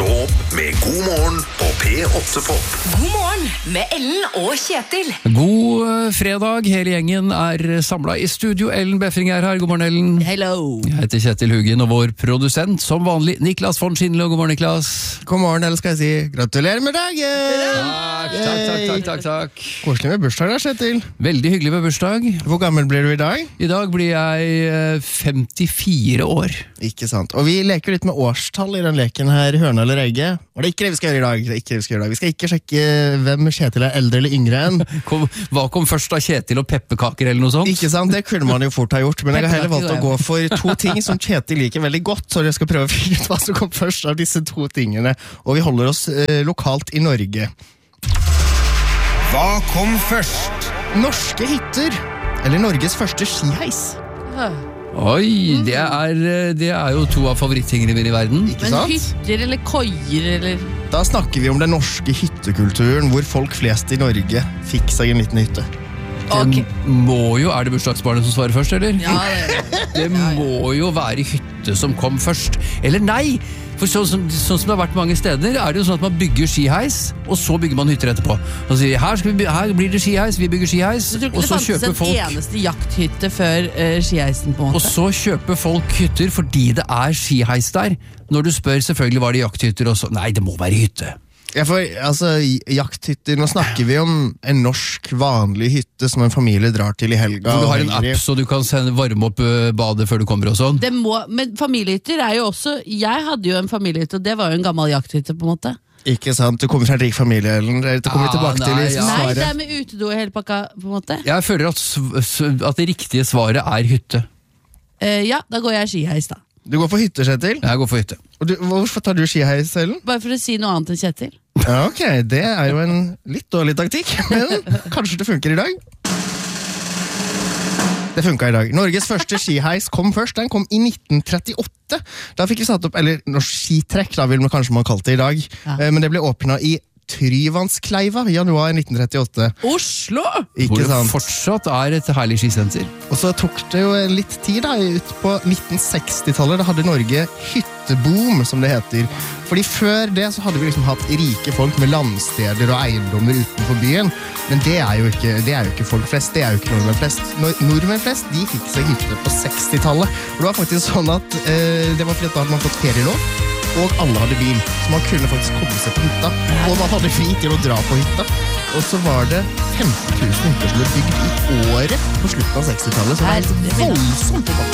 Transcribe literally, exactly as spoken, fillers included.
Stå opp med God morgen på P åtte Pop. God morgen med Ellen og Kjetil. God eh, fredag, hele gjengen er samlet i studio. Ellen Beffring er her, god morgen Ellen. Hello. Jeg heter Kjetil Hugin, og vår produsent, som vanlig, Niklas von Schindler. God morgen, Niklas. God morgen, eller skal jeg si gratulerer med dagen! Takk, takk, takk, takk, takk, takk. Koselig med bursdag da, Kjetil. Veldig hyggelig med bursdag. Hvor gammel blir du i dag? I dag blir jeg eh, femtifire år. Ikke sant. Og vi leker litt med årstall i den leken her, høna eller egget. Og det er ikke det vi skal gjøre i dag. Det er ikke det vi skal gjøre i dag. Vi skal ikke sjekke hvem Kjetil er eldre eller yngre enn. Kom, hva kom først da, Kjetil og pepperkaker eller noe sånt? Ikke sant, det kunne man jo fort ha gjort, men jeg har heller valgt å gå for to ting som Kjetil liker veldig godt, så jeg skal prøve å finne ut hva som kom først av disse to tingene. Og vi holder oss eh, lokalt i Norge. Hva kom først? Norske hytter, eller Norges første skiheis. Oi, det er, det er jo to av favorittingene mine i verden. Ikke Men sant? hytter eller koier eller... Da snakker vi om den norske hyttekulturen, hvor folk flest i Norge fikk seg en liten hytte. Ok. Det må jo, er det bursdagsbarnet som svarer først, eller? Ja, det Det må jo være hytte som kom først. Eller nei, for sånn som, sånn som det har vært mange steder, er det jo sånn at man bygger skiheis, og så bygger man hytter etterpå. Og sier, her, skal vi, by- her blir det skiheis, vi bygger skiheis, Jeg tror ikke og det så fantes kjøper en folk... eneste jakthytte før uh, skiheisen på en Og måte. så kjøper folk hytter fordi det er skiheis der. Når du spør selvfølgelig var det jakthytter også. Nei, det må være hytte. Ja, for altså, jakthytter, nå snakker vi om en norsk vanlig hytte som en familie drar til i helga. Hvor du og har en app henger i. så du kan sende, varme opp ø, badet før du kommer og sånn. Det må, men familiehytter er jo også... Jeg hadde jo en familiehytte, og det var jo en gammel jakthytte på en måte. Ikke sant, du kommer fra en rik familie, Ellen. Det kommer vi Ah, tilbake til nei, i ja. Nei, svaret. det er med utedo og hele pakka på en måte. Jeg føler at, sv- s- at det riktige svaret er hytte. Eh, ja, da går jeg skiheis da. Du går for hytter, Kjetil. Jeg går for hytte. Og du, hvorfor tar du skiheis, Ellen? Bare for å si noe annet enn Kjetil. Ja, ok, det er jo en litt dårlig taktikk, men kanskje det funker i dag. Det funket i dag. Norges første skiheis kom først, den kom i nitten trettiåtte. Da fikk vi satt opp, eller norsk skitrekk da vil man kanskje man kalt det i dag, Ja. Eh, men det ble åpnet i Tryvannskleiva i januar nitten trettiåtte. Oslo! Ikke Hvor det sant? fortsatt er et herlig skisenter. Og så tok det jo litt tid da, ut på nitten seksti-tallet, da hadde Norge hytteboom, som det heter. Fordi før det så hadde vi liksom hatt rike folk med landsteder og eiendommer utenfor byen, men det er jo ikke, det er jo ikke folk flest, det er jo ikke nordmenn flest. Nor- Nordmenn flest, de fikk seg hytte på seksti-tallet, og det var faktisk sånn at eh, det var fordi at da hadde man fått ferielov, og alle hadde bil, så man kunne faktisk komme seg på hytta, og man hadde fri til å dra på hytta. Og så var det femten tusen hytter som ble bygd i året på slutten av seksti-tallet, så det er Herregud. voldsomt.